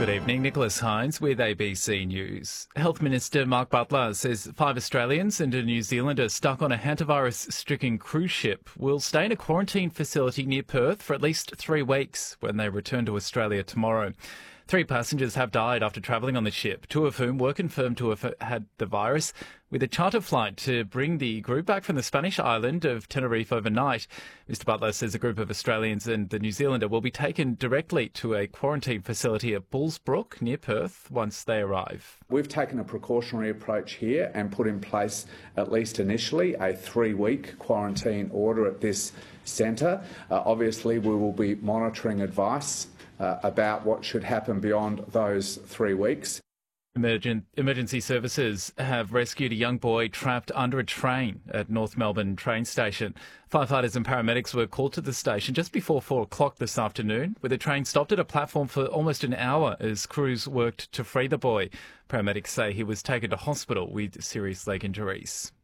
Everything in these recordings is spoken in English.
Good evening, Nicholas Hines with ABC News. Health Minister Mark Butler says 5 Australians and a New Zealander stuck on a hantavirus-stricken cruise ship will stay in a quarantine facility near Perth for at least 3 weeks when they return to Australia tomorrow. 3 passengers have died after travelling on the ship, 2 of whom were confirmed to have had the virus, with a charter flight to bring the group back from the Spanish island of Tenerife overnight. Mr Butler says a group of Australians and the New Zealander will be taken directly to a quarantine facility at Bullsbrook near Perth once they arrive. We've taken a precautionary approach here and put in place, at least initially, a 3-week quarantine order at this centre. Obviously, we will be monitoring advice about what should happen beyond those 3 weeks. Emergency services have rescued a young boy trapped under a train at North Melbourne train station. Firefighters and paramedics were called to the station just before 4 o'clock this afternoon, with the train stopped at a platform for almost an hour as crews worked to free the boy. Paramedics say he was taken to hospital with serious leg injuries.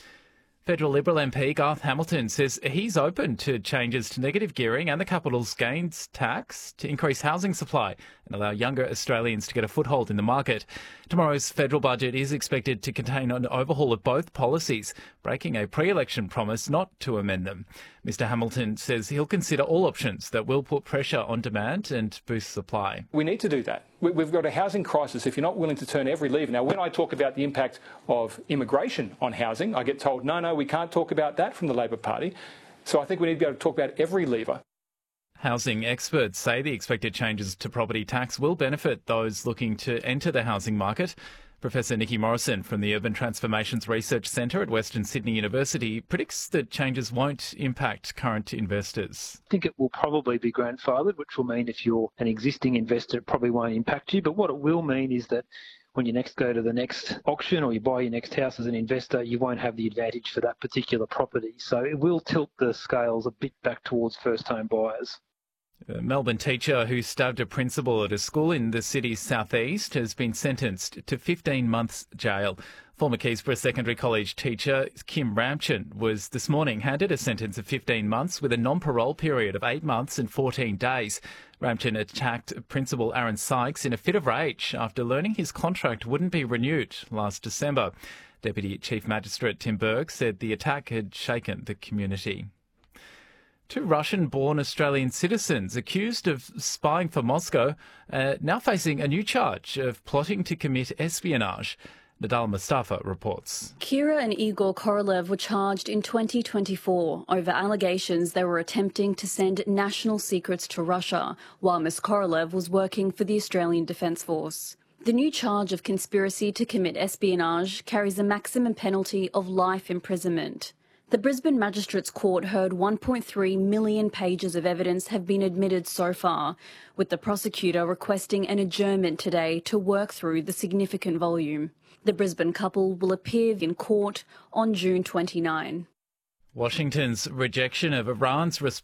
Federal Liberal MP Garth Hamilton says he's open to changes to negative gearing and the capital's gains tax to increase housing supply and allow younger Australians to get a foothold in the market. Tomorrow's federal budget is expected to contain an overhaul of both policies, breaking a pre-election promise not to amend them. Mr Hamilton says he'll consider all options that will put pressure on demand and boost supply. We need to do that. We've got a housing crisis if you're not willing to turn every lever. Now, when I talk about the impact of immigration on housing, I get told, no, we can't talk about that from the Labor Party. So I think we need to be able to talk about every lever. Housing experts say the expected changes to property tax will benefit those looking to enter the housing market. Professor Nikki Morrison from the Urban Transformations Research Centre at Western Sydney University predicts that changes won't impact current investors. I think it will probably be grandfathered, which will mean if you're an existing investor, it probably won't impact you. But what it will mean is that when you next go to the next auction or you buy your next house as an investor, you won't have the advantage for that particular property. So it will tilt the scales a bit back towards first-home buyers. A Melbourne teacher who stabbed a principal at a school in the city's southeast has been sentenced to 15 months jail. Former Keysborough Secondary College teacher Kim Ramchin was this morning handed a sentence of 15 months with a non-parole period of 8 months and 14 days. Ramchin attacked Principal Aaron Sykes in a fit of rage after learning his contract wouldn't be renewed last December. Deputy Chief Magistrate Tim Burke said the attack had shaken the community. 2 Russian-born Australian citizens accused of spying for Moscow are now facing a new charge of plotting to commit espionage. Nadal Mustafa reports. Kira and Igor Korolev were charged in 2024 over allegations they were attempting to send national secrets to Russia, while Ms Korolev was working for the Australian Defence Force. The new charge of conspiracy to commit espionage carries a maximum penalty of life imprisonment. The Brisbane Magistrates Court heard 1.3 million pages of evidence have been admitted so far, with the prosecutor requesting an adjournment today to work through the significant volume. The Brisbane couple will appear in court on June 29. Washington's rejection of Iran's response